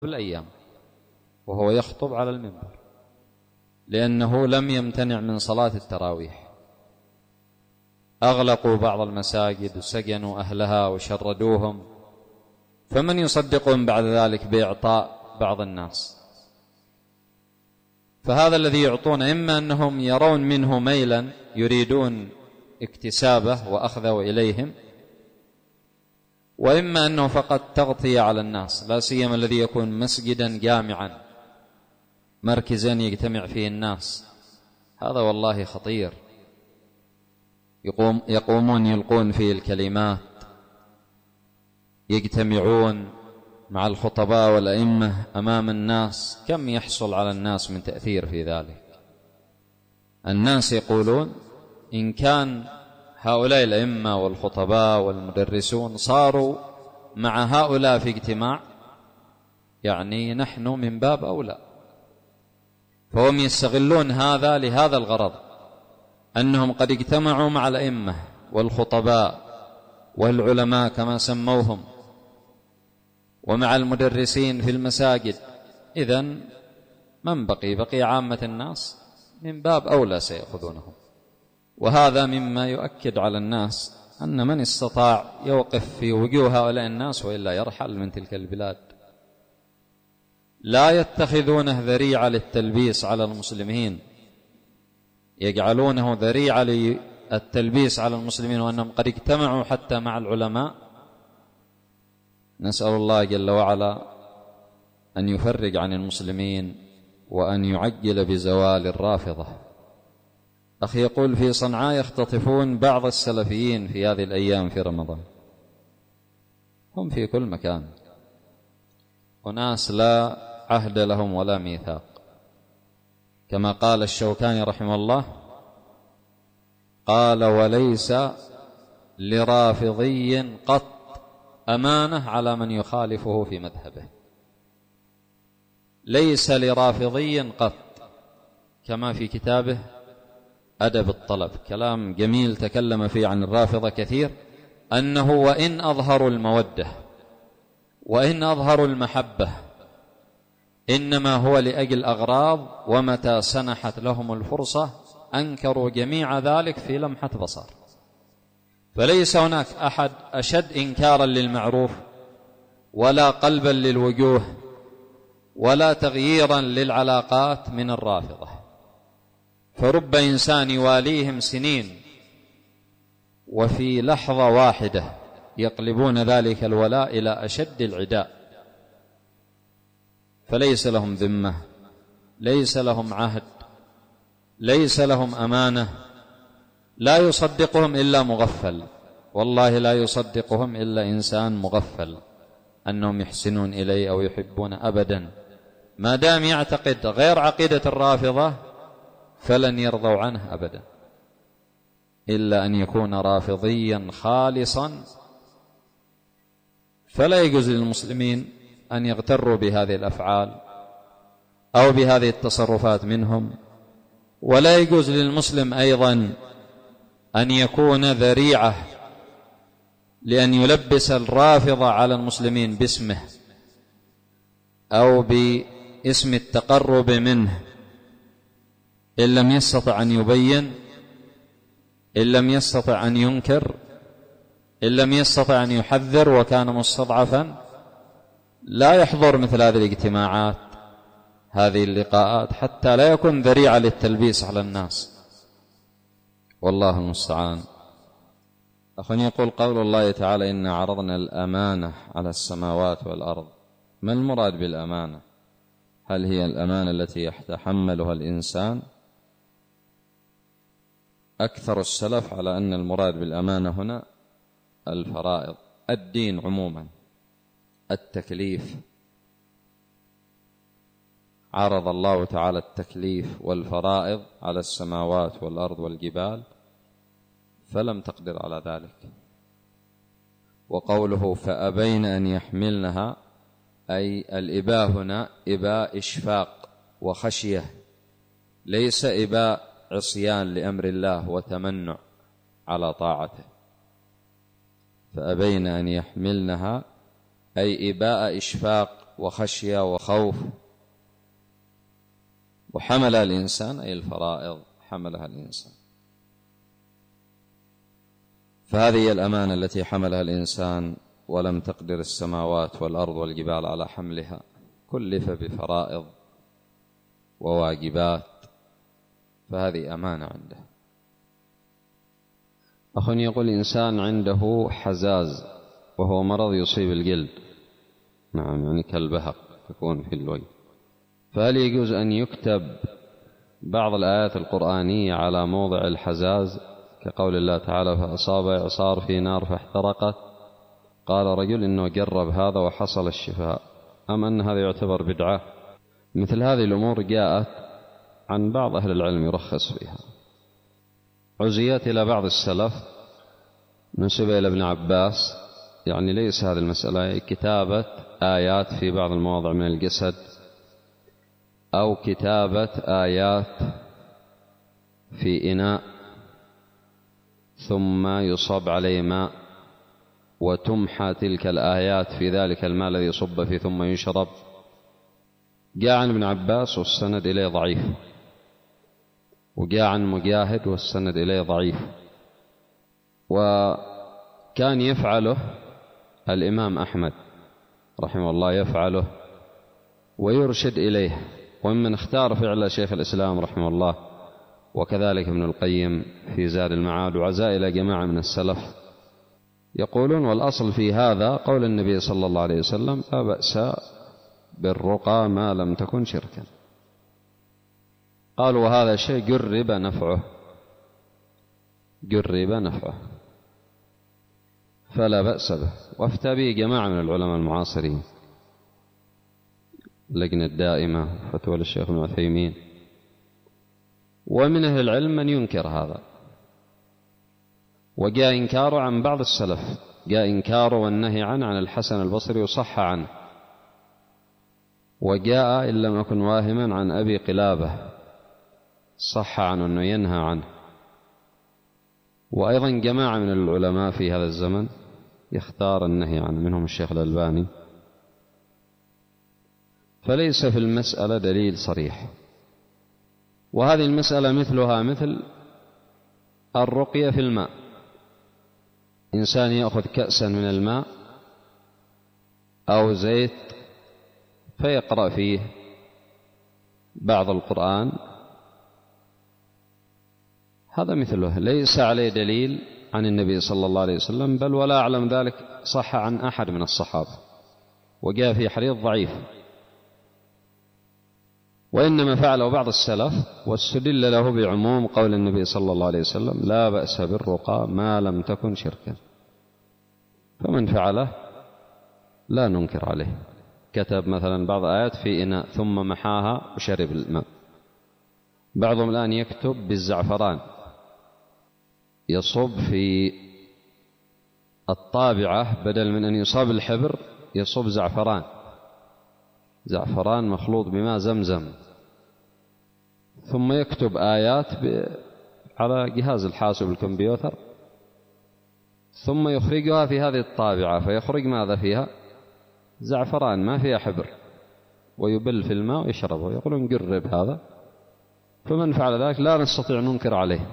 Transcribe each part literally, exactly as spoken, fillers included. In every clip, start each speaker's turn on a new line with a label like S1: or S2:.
S1: الأيام وهو يخطب على المنبر، لأنه لم يمتنع من صلاة التراويح. أغلقوا بعض المساجد وسجنوا أهلها وشردوهم، فمن يصدقهم بعد ذلك بإعطاء بعض الناس؟ فهذا الذي يعطون إما أنهم يرون منه ميلا يريدون اكتسابه وأخذه إليهم، وإما أنه فقط تغطية على الناس، لا سيما الذي يكون مسجدا جامعا مركزا يجتمع فيه الناس. هذا والله خطير. يقوم يقومون يلقون فيه الكلمات، يجتمعون مع الخطباء والأئمة أمام الناس. كم يحصل على الناس من تأثير في ذلك؟ الناس يقولون إن كان هؤلاء الأئمة والخطباء والمدرسون صاروا مع هؤلاء في اجتماع، يعني نحن من باب أولى. فهم يستغلون هذا لهذا الغرض، أنهم قد اجتمعوا مع الأئمة والخطباء والعلماء كما سموهم ومع المدرسين في المساجد. إذن من بقي؟ بقي عامة الناس، من باب أولى سيأخذونهم. وهذا مما يؤكد على الناس أن من استطاع يوقف في وجوه هؤلاء الناس، وإلا يرحل من تلك البلاد. لا يتخذونه ذريعة للتلبيس على المسلمين، يجعلونه ذريعة للتلبيس على المسلمين وأنهم قد اجتمعوا حتى مع العلماء. نسأل الله جل وعلا أن يفرج عن المسلمين وأن يعجل بزوال الرافضة. أخي يقول في صنعاء يختطفون بعض السلفيين في هذه الأيام في رمضان. هم في كل مكان، وناس لا عهد لهم ولا ميثاق، كما قال الشوكاني رحمه الله، قال: وليس لرافضي قط أمانة على من يخالفه في مذهبه. ليس لرافضي قط، كما في كتابه أدب الطلب، كلام جميل تكلم فيه عن الرافضة كثير، أنه وإن أظهروا المودة وإن أظهروا المحبة إنما هو لأجل أغراض، ومتى سنحت لهم الفرصة أنكروا جميع ذلك في لمحة بصر. فليس هناك أحد أشد إنكارا للمعروف ولا قلبا للوجوه ولا تغييرا للعلاقات من الرافضة. فرب إنسان يواليهم سنين وفي لحظة واحدة يقلبون ذلك الولاء إلى أشد العداء. فليس لهم ذمة، ليس لهم عهد، ليس لهم أمانة. لا يصدقهم إلا مغفل، والله لا يصدقهم إلا إنسان مغفل أنهم يحسنون إليه أو يحبون أبدا. ما دام يعتقد غير عقيدة الرافضة فلن يرضوا عنه أبدا، إلا أن يكون رافضيا خالصا. فلا يجوز للمسلمين أن يغتروا بهذه الأفعال أو بهذه التصرفات منهم، ولا يجوز للمسلم أيضا أن يكون ذريعة لأن يلبس الرافضة على المسلمين باسمه أو باسم التقرب منه، إن لم يستطع أن يبين، إن لم يستطع أن ينكر، إن لم يستطع أن يحذر وكان مستضعفا، لا يحضر مثل هذه الاجتماعات، هذه اللقاءات، حتى لا يكون ذريعة للتلبيس على الناس. والله المستعان. أخواني يقول: قول الله تعالى: إنا عرضنا الأمانة على السماوات والأرض. ما المراد بالأمانة؟ هل هي الأمانة التي يتحملها الإنسان؟ أكثر السلف على أن المراد بالأمانة هنا الفرائض، الدين عموما، التكليف. عرض الله تعالى التكليف والفرائض على السماوات والأرض والجبال فلم تقدر على ذلك. وقوله فأبين أن يحملنها، أي الإباء هنا إباء إشفاق وخشية، ليس إباء عصيان لأمر الله وتمنع على طاعته. فأبين أن يحملنها أي إباء إشفاق وخشية وخوف. وحملها الإنسان أي الفرائض حملها الإنسان. فهذه هي الأمانة التي حملها الإنسان، ولم تقدر السماوات والأرض والجبال على حملها، كلف بفرائض وواجبات، فهذه أمانة عنده.
S2: أخ يقول إنسان عنده حزاز وهو مرض يصيب الجلد، نعم يعني كالبهق تكون في الوجه، فهل يجوز أن يكتب بعض الآيات القرآنية على موضع الحزاز كقول الله تعالى فأصاب إعصار في نار فاحترقت، قال رجل إنه جرب هذا وحصل الشفاء، أم أن هذا يعتبر بدعة؟ مثل هذه الأمور جاءت عن بعض أهل العلم يرخص فيها. عزيت إلى بعض السلف نسب إلى ابن عباس، يعني ليس هذه المسألة كتابة آيات في بعض المواضع من الجسد، أو كتابة آيات في إناء ثم يصب عليه ماء وتمحى تلك الآيات في ذلك الماء الذي يصب فيه ثم يشرب، جاء عن ابن عباس والسند إليه ضعيف، وجاء عن مجاهد والسند إليه ضعيف، وكان يفعله الإمام أحمد رحمه الله يفعله ويرشد إليه، ومن اختار فعل شيخ الإسلام رحمه الله وكذلك ابن القيم في زاد المعاد وعزاء إلى جماعة من السلف، يقولون والأصل في هذا قول النبي صلى الله عليه وسلم لا بأس بالرقى ما لم تكن شركا. قالوا وهذا شيء جرب نفعه جرب نفعه فلا بأس به، وافتى به جماعة من العلماء المعاصرين، اللجنة الدائمة فتوى للشيخ ابن عثيمين، ومن أهل العلم من ينكر هذا، وجاء إنكاره عن بعض السلف، جاء إنكاره والنهي عنه عن الحسن البصري وصح عنه، وجاء إن لم يكن واهما عن أبي قلابة صح عنه أنه ينهى عنه، وأيضا جماعة من العلماء في هذا الزمن يختار النهي عنه، منهم الشيخ الألباني. فليس في المسألة دليل صريح، وهذه المسألة مثلها مثل الرقية في الماء، إنسان يأخذ كأسا من الماء أو زيت فيقرأ فيه بعض القرآن، هذا مثله ليس عليه دليل عن النبي صلى الله عليه وسلم، بل ولا أعلم ذلك صح عن أحد من الصحابة، وجاء في حديث ضعيف، وإنما فعله بعض السلف واستدل له بعموم قول النبي صلى الله عليه وسلم لا بأس بالرقى ما لم تكن شركا، فمن فعله لا ننكر عليه. كتب مثلا بعض آيات في إناء ثم محاها وشرب الماء. بعضهم الآن يكتب بالزعفران، يصب في الطابعة بدل من أن يصاب الحبر يصب زعفران، زعفران مخلوط بماء زمزم، ثم يكتب آيات على جهاز الحاسب الكمبيوتر ثم يخرجها في هذه الطابعة، فيخرج ماذا فيها؟ زعفران ما فيها حبر، ويبل في الماء ويشربه. يقولون جرب هذا، فمن فعل ذلك لا نستطيع أن ننكر عليه،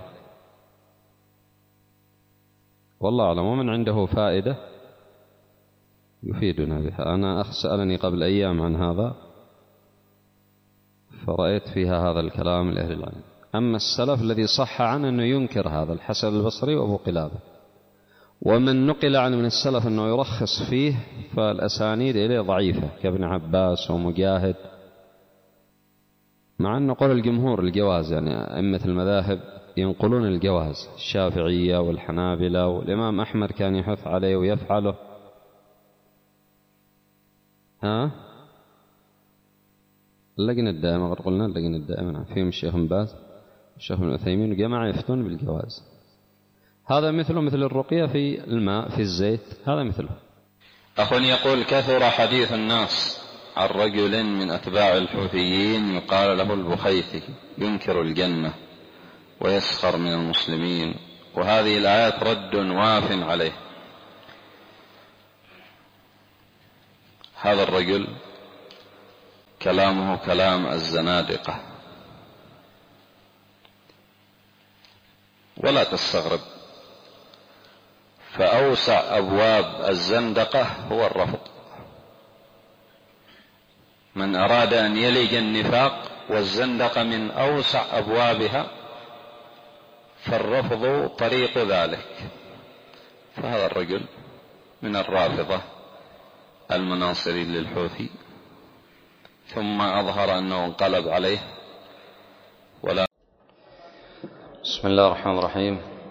S2: والله أعلم. ومن عنده فائدة يفيدنا بها. أنا أخ سألني قبل أيام عن هذا فرأيت فيها هذا الكلام لأهل العلم. أما السلف الذي صح عنه أنه ينكر هذا الحسن البصري وأبو قلابة، ومن نقل عنه من السلف أنه يرخص فيه فالأسانيد إليه ضعيفة كابن عباس ومجاهد، مع أن قول الجمهور الجواز، يعني أئمة المذاهب ينقلون الجواز، الشافعية والحنابلة، والإمام أحمد كان يحث عليه ويفعله. ها اللجنة الدائمة قد قلنا اللجنة الدائمة فيهم الشيخ بن باز الشيخ ابن عثيمين وجماعة يفتون بالجواز. هذا مثله مثل الرقية في الماء في الزيت، هذا مثله.
S1: أخ يقول كثر حديث الناس عن رجل من أتباع الحوثيين يقال له البخيثي ينكر الجنة ويسخر من المسلمين، وهذه الآيات رد واف عليه. هذا الرجل
S2: كلامه كلام الزنادقة، ولا تستغرب، فأوسع أبواب الزندقة هو الرفض. من أراد أن يلج النفاق والزندقة من أوسع أبوابها، فالرفض طريق ذلك. فهذا الرجل من الرافضة المناصرين للحوثي، ثم أظهر أنه انقلب عليه. ولا
S1: بسم الله الرحمن الرحيم.